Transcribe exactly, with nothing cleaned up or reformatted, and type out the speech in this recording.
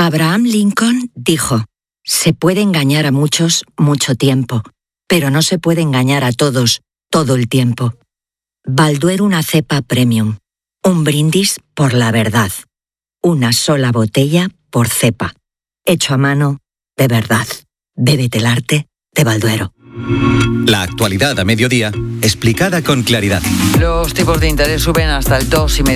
Abraham Lincoln dijo: se puede engañar a muchos mucho tiempo, pero no se puede engañar a todos todo el tiempo. Balduero una cepa premium. Un brindis por la verdad. Una sola botella por cepa. Hecho a mano de verdad. Bébete el arte de Balduero. La actualidad a mediodía, explicada con claridad. Los tipos de interés suben hasta el dos coma cinco